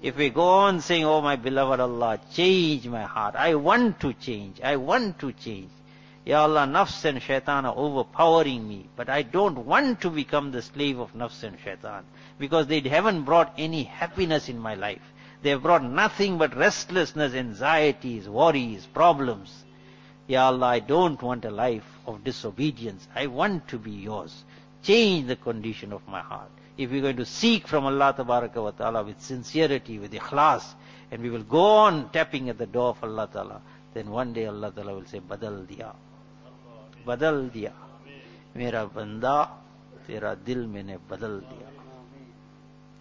If we go on saying, oh my beloved Allah, change my heart. I want to change. I want to change. Ya Allah, nafs and shaitan are overpowering me. But I don't want to become the slave of nafs and shaitan. Because they haven't brought any happiness in my life. They have brought nothing but restlessness, anxieties, worries, problems. Ya Allah, I don't want a life of disobedience. I want to be yours. Change the condition of my heart. If we're going to seek from Allah Tabaraka wa Ta'ala with sincerity, with ikhlas, and we will go on tapping at the door of Allah Ta'ala, then one day Allah Ta'ala will say, Badal diya. Badal diya. Mera banda, tera dil maine badal diya.